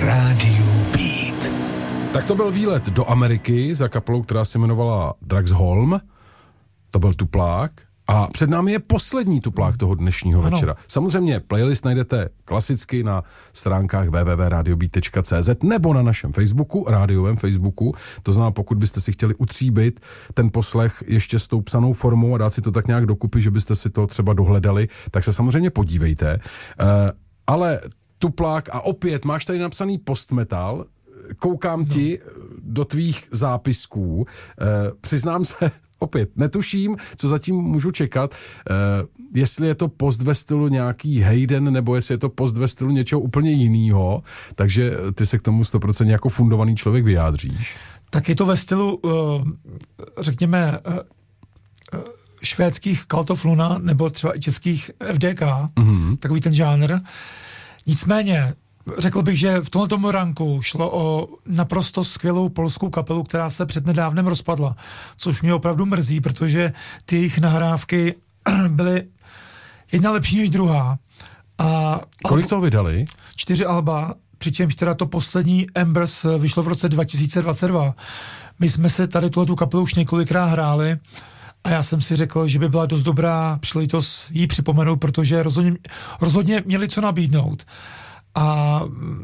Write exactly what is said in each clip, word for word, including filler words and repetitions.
Rádiu Beat. Tak to byl výlet do Ameriky za kapelou, která se jmenovala Draxholm. To byl Tuplák. A před námi je poslední Tuplák toho dnešního ano. večera. Samozřejmě playlist najdete klasicky na stránkách w w w tečka radiobeat tečka c z nebo na našem Facebooku, rádiovém Facebooku. To znamená, pokud byste si chtěli utříbit ten poslech ještě s tou psanou formou a dát si to tak nějak dokupy, že byste si to třeba dohledali, tak se samozřejmě podívejte. Uh, ale Tuplák a opět máš tady napsaný postmetal, koukám no. ti do tvých zápisků, uh, přiznám se, opět, netuším, co zatím můžu čekat, uh, jestli je to post ve stylu nějaký Hayden, nebo jestli je to post ve stylu něčeho úplně jiného, takže ty se k tomu sto procent jako fundovaný člověk vyjádříš. Tak je to ve stylu, uh, řekněme, uh, uh, švédských Cult of Luna, nebo třeba i českých F D K, mm-hmm. takový ten žánr. Nicméně, řekl bych, že v tomto ranku šlo o naprosto skvělou polskou kapelu, která se přednedávnem rozpadla, což mě opravdu mrzí, protože ty jejich nahrávky byly jedna lepší než druhá. A kolik toho vydali? Čtyři alba, přičemž teda to poslední Embers vyšlo v roce dva tisíce dvacet dva. My jsme se tady tuhletu kapelu už několikrát hráli a já jsem si řekl, že by byla dost dobrá příležitost jí připomenout, protože rozhodně, rozhodně měli co nabídnout. A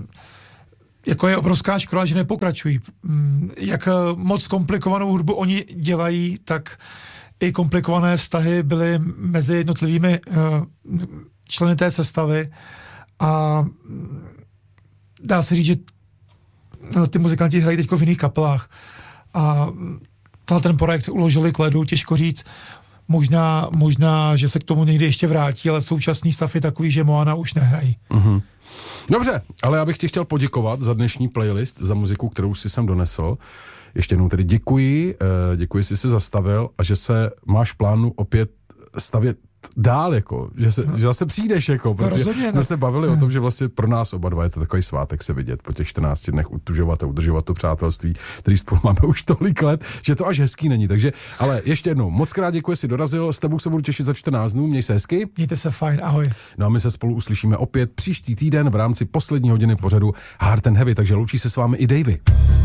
jako je obrovská škoda, že nepokračují. Jak moc komplikovanou hudbu oni dělají, tak i komplikované vztahy byly mezi jednotlivými členy té sestavy a dá se říct, že ty muzikanti hrají teď v jiných kapelách a ten projekt uložili k ledu, těžko říct. Možná, možná, že se k tomu někdy ještě vrátí, ale současný stav je takový, že Moana už nehrají. Mm-hmm. Dobře, ale já bych ti chtěl poděkovat za dnešní playlist, za muziku, kterou si sem donesl. Ještě jednou tedy děkuji, děkuji, že jsi se zastavil a že se máš plánu opět stavět dál, jako, že, se, no. že zase přijdeš, jako, protože rozhodně, jsme no. se bavili o tom, že vlastně pro nás oba dva je to takový svátek se vidět, po těch čtrnácti dnech utužovat a udržovat to přátelství, který spolu máme už tolik let, že to až hezký není, takže, ale ještě jednou, moc krát děkuji, jsi dorazil, s tebou se budu těšit za čtrnáct dnů, měj se hezky. Mějte se fajn, ahoj. No a my se spolu uslyšíme opět příští týden v rámci poslední hodiny pořadu Hard and Heavy, takže loučí se s vámi i Davey.